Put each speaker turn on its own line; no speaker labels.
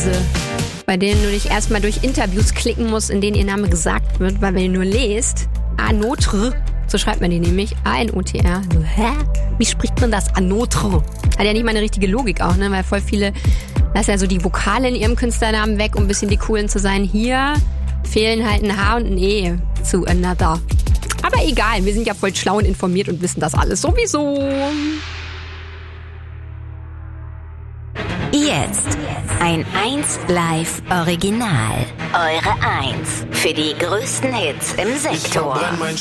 Mäuse, bei denen du dich erstmal durch Interviews klicken musst, in denen ihr Name gesagt wird, weil wenn ihr nur lest, Anotre, so schreibt man die nämlich, A-N-O-T-R. So, hä? Wie spricht man das? Anotre. Hat ja nicht mal eine richtige Logik auch, ne? Weil voll viele lassen ja so die Vokale in ihrem Künstlernamen weg, um ein bisschen die Coolen zu sein. Hier fehlen halt ein H und ein E zu another. Aber egal, wir sind ja voll schlau und informiert und wissen das alles sowieso.
Jetzt ein 1 Live Original. Eure 1 für die größten Hits im Sektor.